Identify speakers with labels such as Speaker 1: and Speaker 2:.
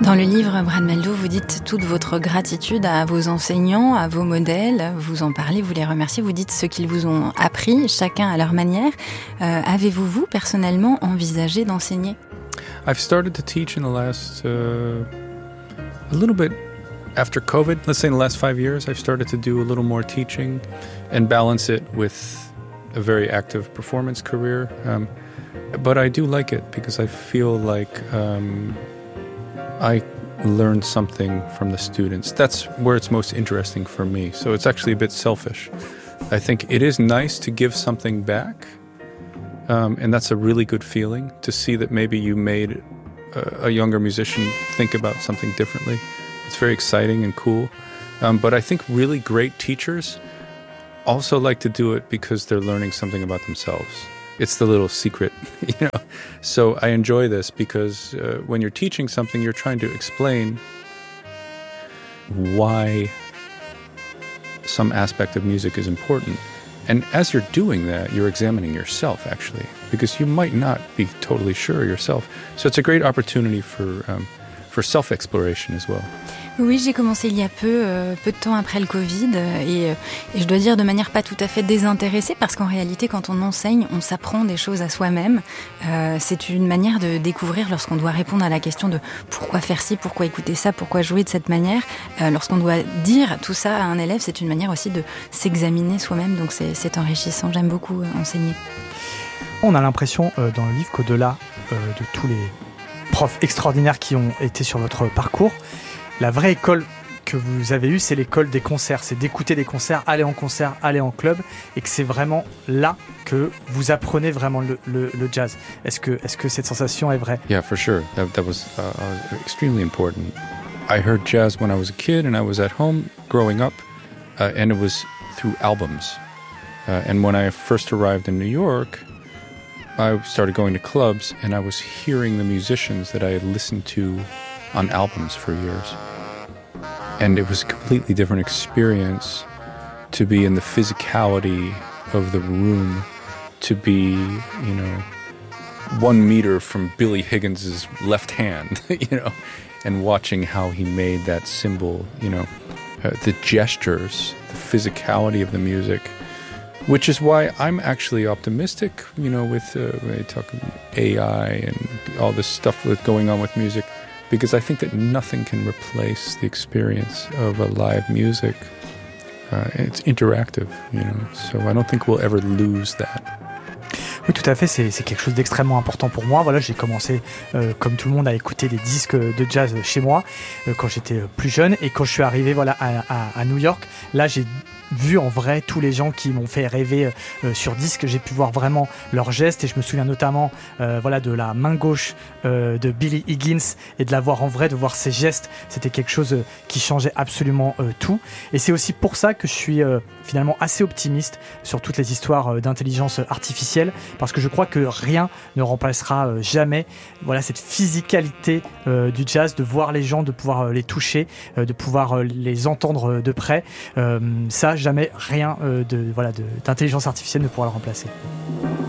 Speaker 1: Dans le livre, Brad Mehldau, vous dites toute votre gratitude à vos enseignants, à vos modèles. Vous en parlez, vous les remerciez, vous dites ce qu'ils vous ont appris, chacun à leur manière. Avez-vous, vous, personnellement, envisagé d'enseigner?
Speaker 2: I've started to teach in the last, a little bit after COVID. Let's say in the last 5 years, I've started to do a little more teaching and balance it with a very active performance career. But I do like it because I feel like I learned something from the students. That's where it's most interesting for me. So it's actually a bit selfish. I think it is nice to give something back. And that's a really good feeling to see that maybe you made a younger musician think about something differently. It's very exciting and cool. But I think really great teachers also like to do it because they're learning something about themselves. It's the little secret, you know. So I enjoy this because when you're teaching something, you're trying to explain why some aspect of music is important. And as you're doing that, you're examining yourself, actually, because you might not be totally sure yourself. So it's a great opportunity for self-exploration as well.
Speaker 1: Oui, j'ai commencé il y a peu de temps après le Covid et je dois dire de manière pas tout à fait désintéressée parce qu'en réalité quand on enseigne, on s'apprend des choses à soi-même. C'est une manière de découvrir lorsqu'on doit répondre à la question de pourquoi faire ci, pourquoi écouter ça, pourquoi jouer de cette manière. Lorsqu'on doit dire tout ça à un élève, c'est une manière aussi de s'examiner soi-même, donc c'est enrichissant. J'aime beaucoup enseigner.
Speaker 3: On a l'impression dans le livre qu'au-delà de tous les profs extraordinaires qui ont été sur votre parcours, la vraie école que vous avez eue, c'est l'école des concerts. C'est d'écouter des concerts, aller en concert, aller en club, et que c'est vraiment là que vous apprenez vraiment le jazz. Est-ce que cette sensation est vraie?
Speaker 2: Yeah, for sure. That was extremely important. I heard jazz when I was a kid and I was at home growing up, and it was through albums. And when I first arrived in New York, I started going to clubs and I was hearing the musicians that I had listened to on albums for years. And it was a completely different experience to be in the physicality of the room, to be, 1 meter from Billy Higgins's left hand, and watching how he made that cymbal, the gestures, the physicality of the music, which is why I'm actually optimistic, with when they talk AI and all this stuff that's going on with music. Because I think that nothing can replace the experience of a live music. It's interactive, so I don't think we'll ever lose that.
Speaker 3: Oui, tout à fait, c'est quelque chose d'extrêmement important pour moi. Voilà, j'ai commencé, comme tout le monde, à écouter des disques de jazz chez moi quand j'étais plus jeune. Et quand je suis arrivé à New York, là, j'ai vu en vrai tous les gens qui m'ont fait rêver sur disque. J'ai pu voir vraiment leurs gestes et je me souviens notamment de la main gauche de Billy Higgins et de la voir en vrai, de voir ses gestes. C'était quelque chose qui changeait absolument tout. Et c'est aussi pour ça que je suis finalement assez optimiste sur toutes les histoires d'intelligence artificielle, parce que je crois que rien ne remplacera jamais cette physicalité du jazz, de voir les gens, de pouvoir les toucher, de pouvoir les entendre de près. Ça, jamais rien d'intelligence artificielle ne pourra le remplacer.